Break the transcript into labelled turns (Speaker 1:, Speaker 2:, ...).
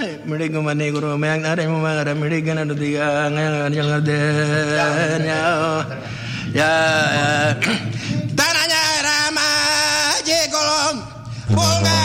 Speaker 1: Midigu mani guru mayang nare mumara midigana dudiga ngayang ngayang ya